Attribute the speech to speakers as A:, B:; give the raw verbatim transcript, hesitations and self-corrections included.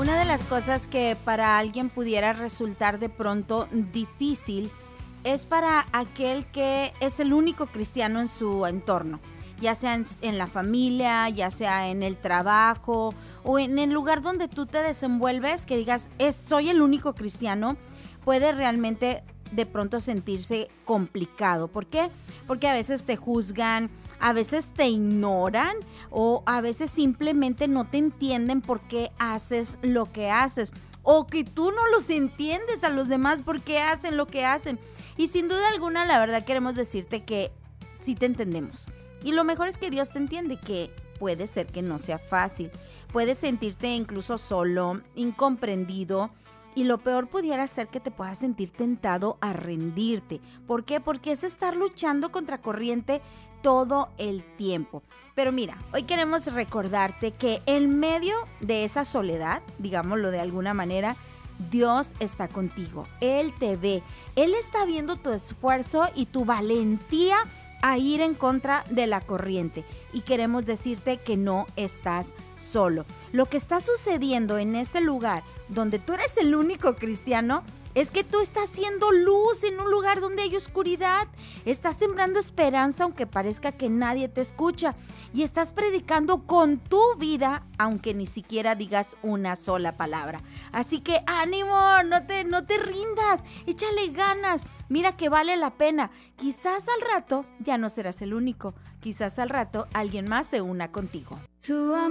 A: Una de las cosas que para alguien pudiera resultar de pronto difícil es para aquel que es el único cristiano en su entorno, ya sea en, en la familia, ya sea en el trabajo o en el lugar donde tú te desenvuelves, que digas, es, soy el único cristiano, puede realmente de pronto sentirse complicado. ¿Por qué? Porque a veces te juzgan, a veces te ignoran o a veces simplemente no te entienden por qué haces lo que haces, o que tú no los entiendes a los demás por qué hacen lo que hacen. Y sin duda alguna, la verdad queremos decirte que sí te entendemos. Y lo mejor es que Dios te entiende, que puede ser que no sea fácil. Puedes sentirte incluso solo, incomprendido. Y lo peor pudiera ser que te puedas sentir tentado a rendirte. ¿Por qué? Porque es estar luchando contra corriente todo el tiempo. Pero mira, hoy queremos recordarte que en medio de esa soledad, digámoslo de alguna manera, Dios está contigo. Él te ve. Él está viendo tu esfuerzo y tu valentía a ir en contra de la corriente. Y queremos decirte que no estás solo. Lo que está sucediendo en ese lugar donde tú eres el único cristiano es que tú estás haciendo luz en un lugar donde hay oscuridad. Estás sembrando esperanza aunque parezca que nadie te escucha. Y estás predicando con tu vida aunque ni siquiera digas una sola palabra. Así que ánimo, no te, no te rindas, échale ganas. Mira que vale la pena. Quizás al rato ya no serás el único. Quizás al rato alguien más se una contigo.